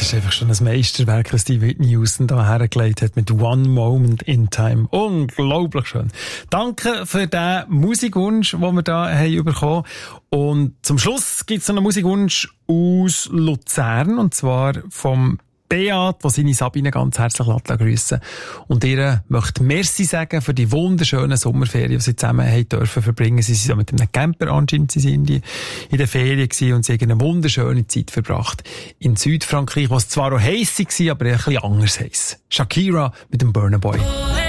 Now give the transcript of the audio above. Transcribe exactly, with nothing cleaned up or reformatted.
ist einfach schon ein Meisterwerk, was die Whitney Houston da hergelegt hat mit One Moment in Time. Unglaublich schön. Danke für den Musikwunsch, den wir da haben bekommen. Und zum Schluss gibt es noch einen Musikwunsch aus Luzern, und zwar vom Beat, der seine Sabine ganz herzlich grüssen. Und ihr möchte Merci sagen für die wunderschönen Sommerferien, die sie zusammen haben dürfen verbringen. Sie sind mit einem Camper anscheinend in die, in der Ferien gewesen und sie haben eine wunderschöne Zeit verbracht in Südfrankreich, was zwar auch heiss war, aber ein bisschen anders heiss. Shakira mit dem Burna Boy.